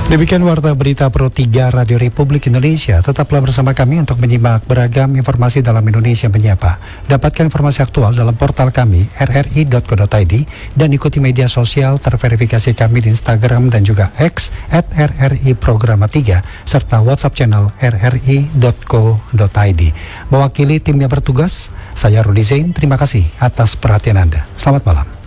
Demikian Warta Berita Pro 3 Radio Republik Indonesia. Tetaplah bersama kami untuk menyimak beragam informasi dalam Indonesia Menyapa. Dapatkan informasi aktual dalam portal kami rri.co.id dan ikuti media sosial terverifikasi kami di Instagram dan juga X @RRI Programa 3 serta WhatsApp channel rri.co.id. Mewakili tim yang bertugas, saya Rudi Zain. Terima kasih atas perhatian Anda. Selamat malam.